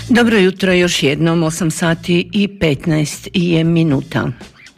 Dobro jutro još jednom, 8 sati i 15 je minuta.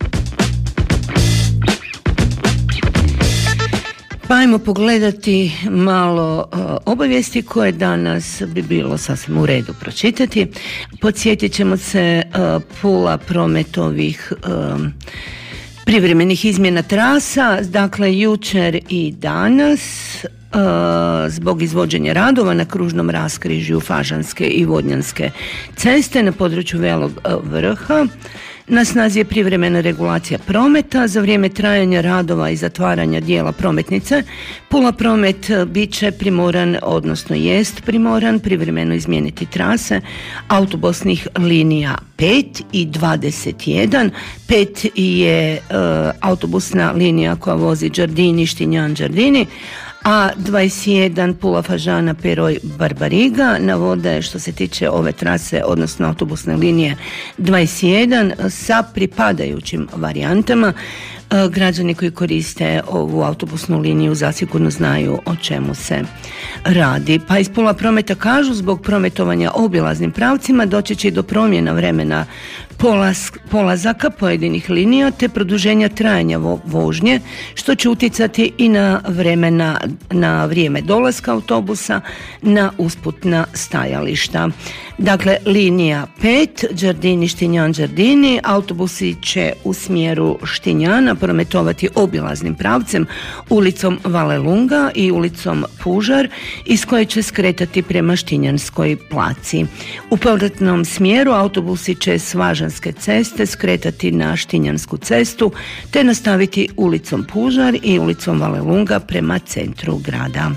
Pa ajmo pogledati malo obavijesti koje danas bi bilo sasvim u redu pročitati. Podsjetit ćemo se Pula prometovih privremenih izmjena trasa, dakle jučer i danas zbog izvođenja radova na kružnom raskrižju Fažanske i Vodnjanske ceste na području Velog Vrha. Na snazi je privremena regulacija prometa. Za vrijeme trajanja radova i zatvaranja dijela prometnice Pula promet bit će primoran, odnosno jest primoran, privremeno izmijeniti trase autobusnih linija 5 i 21. 5 je autobusna linija koja vozi Đardini, Štinjan, Đardini, a 21 Pula, Fažana, Peroj, Barbariga. Navode što se tiče ove trase, odnosno autobusne linije 21 sa pripadajućim varijantama. Građani koji koriste ovu autobusnu liniju zasigurno znaju o čemu se radi. Pa iz Pula prometa kažu, zbog prometovanja obilaznim pravcima doći će i do promjena vremena polazaka pojedinih linija te produženja trajanja vožnje, što će utjecati i na vrijeme dolaska autobusa na usputna stajališta. Dakle, linija 5, Đardini, Štinjan, Đardini, autobusi će u smjeru Štinjana prometovati obilaznim pravcem ulicom Valelunga i ulicom Pužar, iz koje će skretati prema Štinjanskoj placi. U povratnom smjeru autobusi će s Važanske ceste skretati na Štinjansku cestu te nastaviti ulicom Pužar i ulicom Valelunga prema centru grada.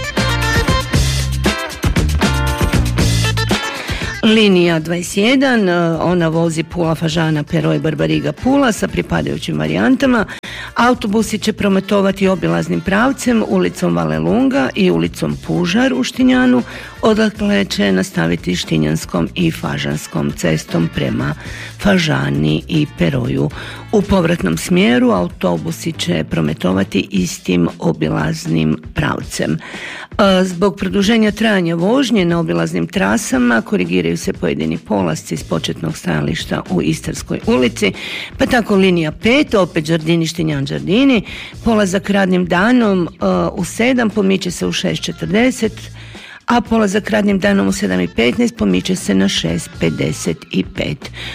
Linija 21, ona vozi Pula, Fažana, Peroj, Barbariga, Pula sa pripadajućim varijantama. Autobusi će prometovati obilaznim pravcem ulicom Valelunga i ulicom Pužar u Štinjanu, odakle će nastaviti Štinjanskom i Fažanskom cestom prema Fažani i Peroju. U povratnom smjeru autobusi će prometovati istim obilaznim pravcem. Zbog produženja trajanja vožnje na obilaznim trasama korigiraju se pojedini polasci s početnog stajališta u Istarskoj ulici, pa tako linija 5, opet Đardini, Štinjan, Đardini, polazak radnim danom u 7 pomiče se u 6:40, a polazak radnim danom u 7:15 pomiče se na 6:55.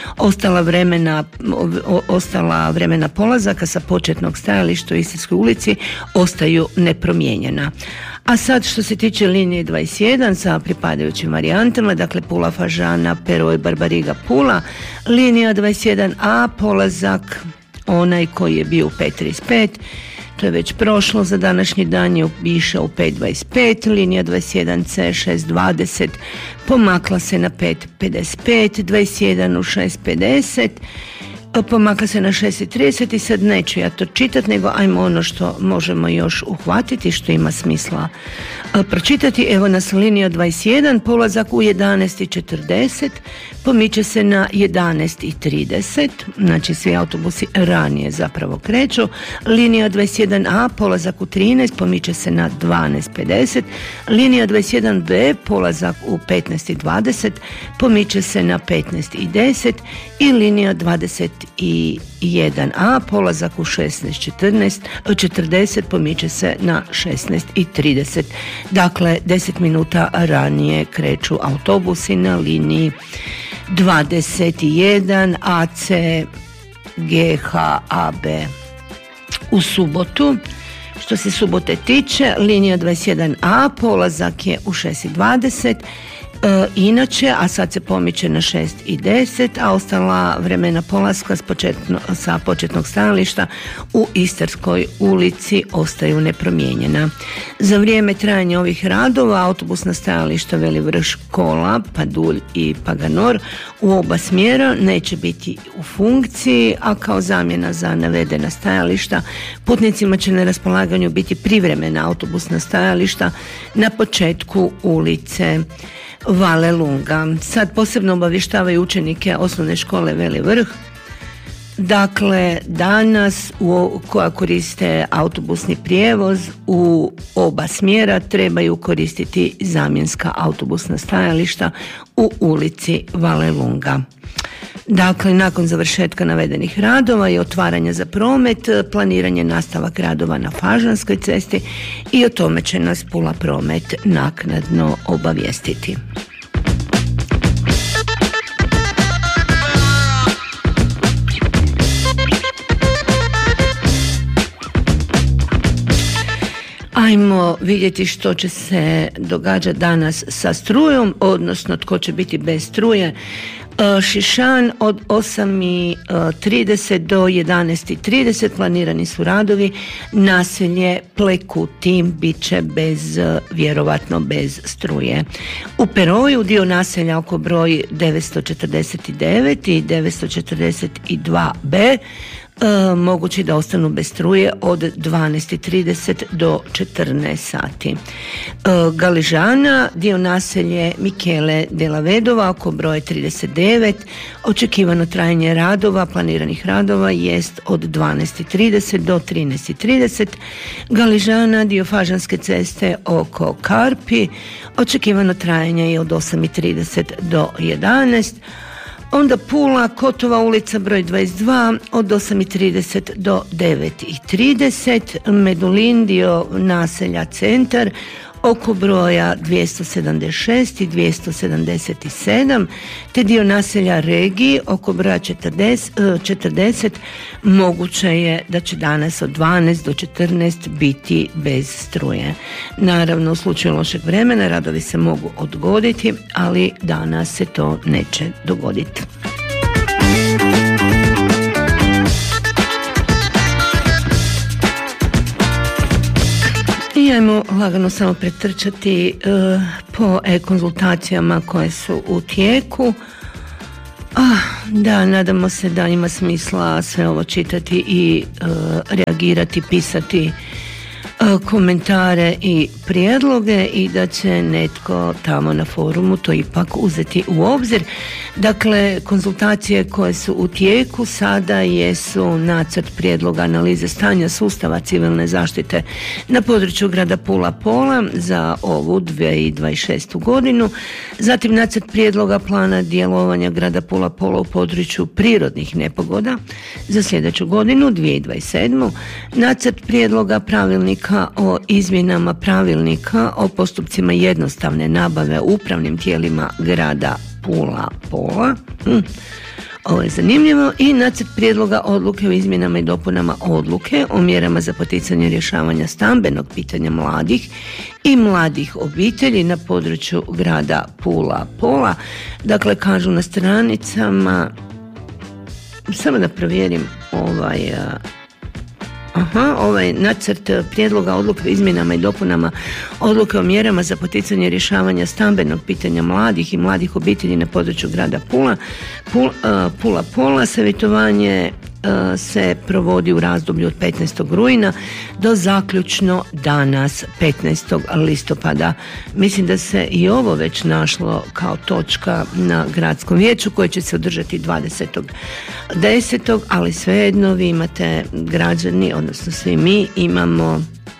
Ostala vremena polazaka sa početnog stajališta u Istarskoj ulici ostaju nepromijenjena. A sad što se tiče linije 21 sa pripadajućim varijantama, dakle Pula, Fažana, Peroj, Barbariga, Pula, linija 21a, polazak onaj koji je bio u 5:35, to je već prošlo, za današnji dan je išao u 5:25, linija 21c 6:20 pomakla se na 5:55, 21 u 6:50, pomakla se na 6:30 i sad neću ja to čitati, nego ajmo ono što možemo još uhvatiti, što ima smisla pročitati. Evo nas linija 21, polazak u 11:40, pomiče se na 11:30, znači svi autobusi ranije zapravo kreću. Linija 21a, polazak u 13, pomiče se na 12:50, linija 21b, polazak u 15:20, pomiče se na 15:10 i linija 21a, polazak u 16:40, pomiče se na 16:30. Dakle, 10 minuta ranije kreću autobusi na liniji 21 AC GHAB. U subotu, što se subote tiče, linija 21a, polazak je u 6:20, inače, a sad se pomiče na 6:10, a ostala vremena polaska sa početnog stajališta u Istarskoj ulici ostaju nepromijenjena. Za vrijeme trajanja ovih radova autobusna stajališta Veli Vrh, Škola, Padulj i Paganor u oba smjera neće biti u funkciji, a kao zamjena za navedena stajališta putnicima će na raspolaganju biti privremena autobusna stajališta na početku ulice Valelunga. Sad posebno obavještavaju učenike osnovne škole Veli Vrh Dakle, danas koja koriste autobusni prijevoz u oba smjera trebaju koristiti zamjenska autobusna stajališta u ulici Valelunga. Dakle, nakon završetka navedenih radova i otvaranja za promet, planiranje nastavak radova na Fažanskoj cesti i o tome će nas Pula Promet naknadno obavijestiti. Ajmo vidjeti što će se događati danas sa strujom, odnosno tko će biti bez struje. Šišan od 8:30 do 11:30 planirani su radovi. Naselje Plekutin bit će vjerovatno bez struje. U Peroju dio naselja oko broj 949 i 942b mogući da ostanu bez struje od 12:30 do 14 sati. Galižana, dio naselje Michele della Vedova oko broje 39, očekivano trajanje radova, planiranih radova jest od 12:30 do 13:30. Galižana, dio Fažanske ceste oko Karpi, očekivano trajanje je od 8:30 do 11. Onda Pula, Kotova ulica broj 22 od 8:30 do 9:30, Medulin, dio naselja Centar oko broja 276 i 277, te dio naselja Regiji oko broja 40, moguće je da će danas od 12 do 14 biti bez struje. Naravno, u slučaju lošeg vremena radovi se mogu odgoditi, ali danas se to neće dogoditi. I ajmo lagano samo pretrčati po e-konzultacijama koje su u tijeku. Da, nadamo se da ima smisla sve ovo čitati i reagirati, pisati komentare i prijedloge i da će netko tamo na forumu to ipak uzeti u obzir. Dakle, konzultacije koje su u tijeku sada jesu nacrt prijedloga analize stanja sustava civilne zaštite na području grada Pula Pola za ovu 2026. godinu, zatim nacrt prijedloga plana djelovanja grada Pula Pola u području prirodnih nepogoda za sljedeću godinu 2027. Nacrt prijedloga pravilnika o izmjenama pravilnika o postupcima jednostavne nabave u upravnim tijelima grada Pula Pola. Ovo je zanimljivo. I nacrt prijedloga odluke o izmjenama i dopunama odluke o mjerama za poticanje rješavanja stambenog pitanja mladih i mladih obitelji na području grada Pula Pola. Dakle, kažu na stranicama, samo da provjerim ovaj nacrt prijedloga odluke o izmjenama i dopunama odluke o mjerama za poticanje rješavanja stambenog pitanja mladih i mladih obitelji na području grada Pula Pola. Savjetovanje se provodi u razdoblju od 15. rujna do zaključno danas 15. listopada. Mislim da se i ovo već našlo kao točka na gradskom vijeću koje će se održati 20.10. ali svejedno vi imate, građani, odnosno svi mi imamo